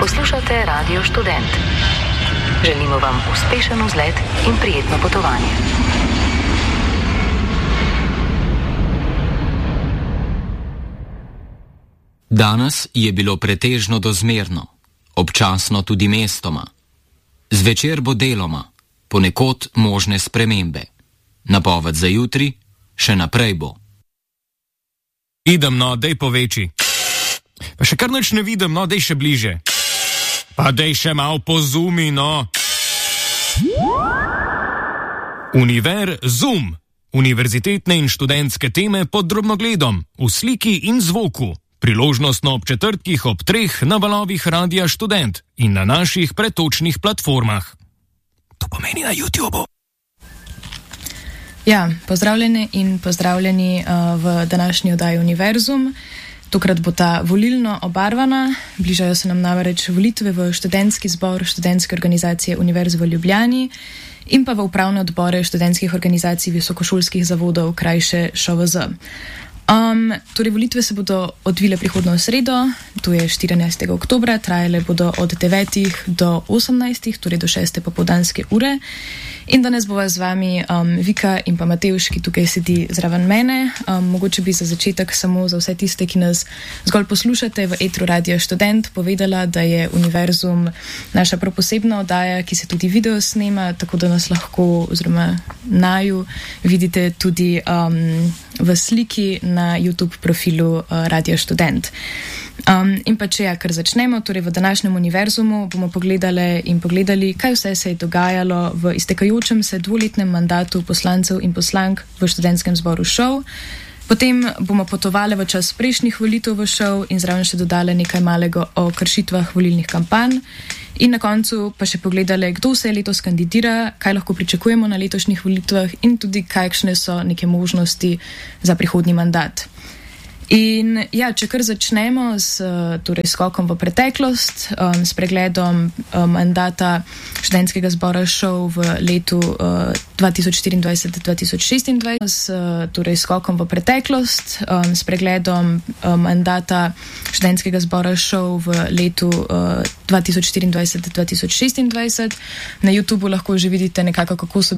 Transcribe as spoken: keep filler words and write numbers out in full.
Poslušate Radio Študent. Želimo vam uspešen vzlet in prijetno potovanje. Danes je bilo pretežno dozmerno, občasno tudi mestoma. Zvečer bo deloma, ponekod možne spremembe. Napoved za jutri še naprej bo. Idem, no, dej poveči. Pa še kar nič ne vidim, no, dej še bliže. Pa dej še malo pozumi, no. Univerzum. Univerzitetne in študentske teme pod drobnogledom, v sliki in zvoku. Priložnostno ob četrtkih ob treh na valovih Radia Študent in na naših pretočnih platformah. To pomeni na YouTubeu. Ja, pozdravljene in pozdravljeni uh, v današnji oddaji Univerzum. Tokrat bo ta volilno obarvana. Bližajo se nam namreč volitve v študentski zbor študentske organizacije Univerze v Ljubljani in pa v upravne odbore študentskih organizacij visokošolskih zavodov, krajše Š V Z. Um, torej, volitve se bodo odvile prihodnjo sredo, to je štirinajstega oktobra, trajale bodo od devetih do osemnajstih, torej do šeste popoldanske ure. In danes bova z vami um, Vika in pa Matevž, ki tukaj sedi zraven mene. Um, mogoče bi za začetek samo za vse tiste, ki nas zgolj poslušate v etru Radia Študent, povedala, da je Univerzum naša prav posebna oddaja, ki se tudi video snema, tako da nas lahko oziroma naju vidite tudi um, v sliki na YouTube profilu uh, Radia Študent. Um, in pa če ja, kar začnemo, torej v današnjem Univerzumu bomo pogledali in pogledali, kaj vse se je dogajalo v iztekajočem se dvoletnem mandatu poslancev in poslank v študentskem zboru ŠOV. Potem bomo potovali v čas prejšnjih volitev v ŠOV in zraven še dodali nekaj malega o kršitvah volilnih kampanj. In na koncu pa še pogledali, kdo se letos kandidira, kaj lahko pričakujemo na letošnjih volitvah in tudi kakšne so neke možnosti za prihodnji mandat. In ja, če kar začnemo s torej, skokom v preteklost, um, s pregledom um, mandata študentskega zbora ŠOV v letu uh, dva tisoč štiriindvajset do dva tisoč šestindvajset, s torej, skokom v preteklost, um, s pregledom um, mandata študentskega zbora ŠOV v letu uh, dva tisoč štiriindvajset do dva tisoč šestindvajset. Na YouTubu lahko že vidite nekako, kako so